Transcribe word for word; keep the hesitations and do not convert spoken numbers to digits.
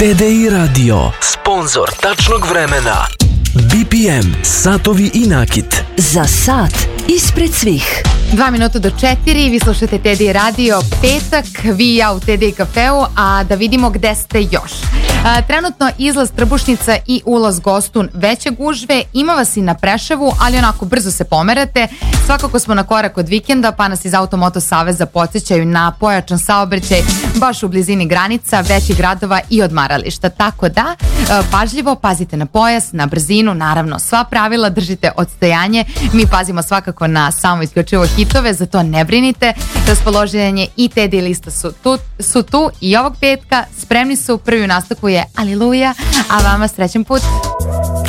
T D I Radio, sponzor tačnog vremena. B P M, satovi i nakit. Za sat ispred svih. Dva minuta do četiri, vi slušate T D I Radio, petak, vi i ja u T D I kafeu, a da vidimo gde ste još. A, trenutno izlaz Trbušnica i ulaz Gostun veće gužve, ima vas i na Preševu, ali onako brzo se pomerate. Svakako smo na korak od vikenda, pa nas iz Automoto Saveza podsjećaju na pojačan saobraćaj baš u blizini granica, većih gradova i odmarališta. Tako da, pažljivo pazite na pojas, na brzinu, naravno sva pravila, držite odstojanje. Mi pazimo svakako na samo isključivo hitove, zato ne brinite. Raspoloženje i T D I lista su tu, su tu i ovog petka spremni su. Prvi u nastavku je Aliluja, a vama srećan put.